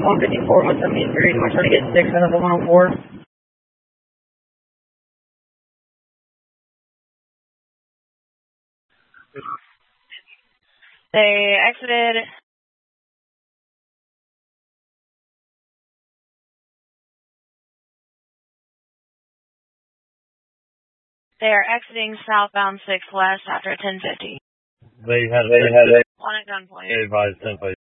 154, 173. I'm trying to get 6 out of the 104. They exited. They are exiting southbound 6 west after 1050. They had a On at gunpoint. advised 10